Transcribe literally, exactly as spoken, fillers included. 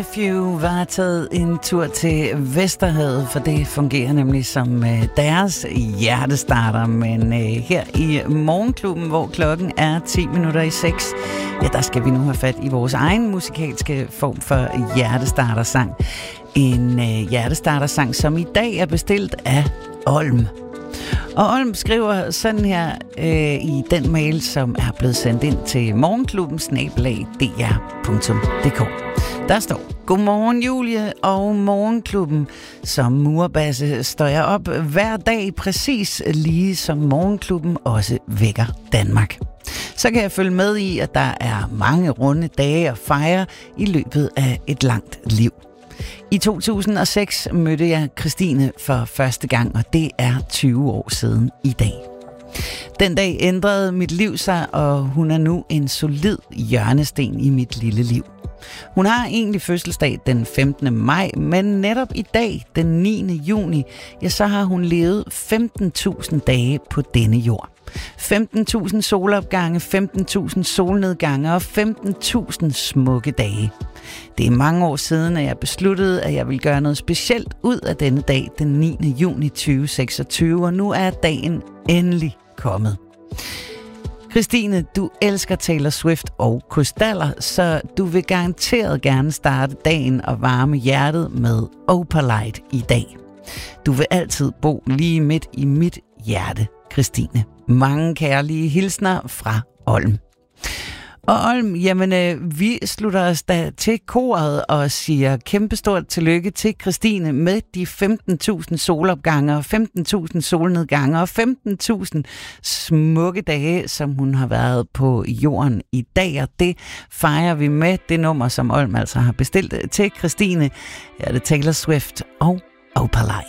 Few var taget en tur til Vesterhavet, for det fungerer nemlig som øh, deres hjertestarter. Men øh, her i Morgenklubben, hvor klokken er ti minutter i seks, ja, der skal vi nu have fat i vores egen musikalske form for hjertestartersang. En øh, hjertestartersang, som i dag er bestilt af Olm. Og Olm skriver sådan her øh, i den mail, som er blevet sendt ind til morgenklubben snabel-a d r punktum d k. Der står: Godmorgen Julie og Morgenklubben. Som murbasse står jeg op hver dag, præcis lige som Morgenklubben også vækker Danmark. Så kan jeg følge med i, at der er mange runde dage at fejre i løbet af et langt liv. I to tusind og seks mødte jeg Christine for første gang, og det er tyve år siden i dag. Den dag ændrede mit liv sig, og hun er nu en solid hjørnesten i mit lille liv. Hun har egentlig fødselsdag den femtende maj, men netop i dag, den niende juni, ja, så har hun levet femten tusind dage på denne jord. femten tusind solopgange, femten tusind solnedgange og femten tusind smukke dage. Det er mange år siden, at jeg besluttede, at jeg ville gøre noget specielt ud af denne dag, den niende juni tyve seksogtyve, og nu er dagen endelig kommet. Christine, du elsker Taylor Swift og krystaller, så du vil garanteret gerne starte dagen og varme hjertet med Opalite i dag. Du vil altid bo lige midt i mit hjerte, Christine. Mange kærlige hilsner fra Olm. Og Olm, jamen øh, vi slutter os da til koret og siger kæmpestort tillykke til Christine med de femten tusind solopgange og femten tusind solnedgange og femten tusind smukke dage, som hun har været på jorden i dag. Og det fejrer vi med det nummer, som Olm altså har bestilt til Christine. Ja, det er Taylor Swift og Opalite.